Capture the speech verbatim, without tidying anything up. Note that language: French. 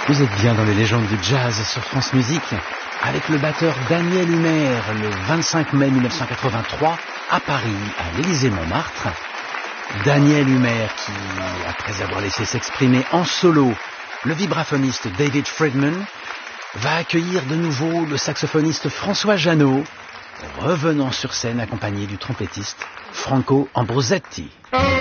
Vous êtes bien dans les légendes du jazz sur France Musique, avec le batteur Daniel Humer, le vingt-cinq mai mille neuf cent quatre-vingt-trois, à Paris, à l'Élysée-Montmartre. Daniel Humer qui, après avoir laissé s'exprimer en solo le vibraphoniste David Friedman, va accueillir de nouveau le saxophoniste François Jeannot, revenant sur scène accompagné du trompettiste Franco Ambrosetti.